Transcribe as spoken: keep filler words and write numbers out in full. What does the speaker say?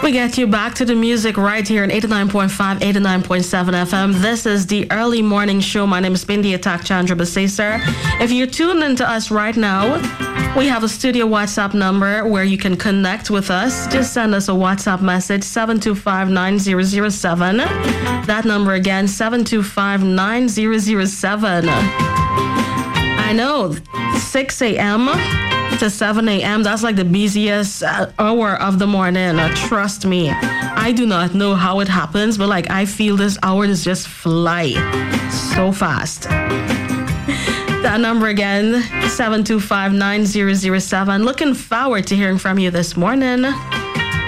We get you back to the music right here in eighty-nine point five, eighty-nine point seven F M. This is the early morning show. My name is Bindi Atak Chandra Basesar. If you're tuned into us right now, we have a studio WhatsApp number where you can connect with us. Just send us a WhatsApp message, seven two five, nine zero zero seven. That number again, seven two five, nine zero zero seven. I know, six a.m. to seven a.m. That's like the busiest hour of the morning. Uh, trust me, I do not know how it happens, but like I feel this hour is just fly so fast. That number again, seven two five, nine zero zero seven. Looking forward to hearing from you this morning.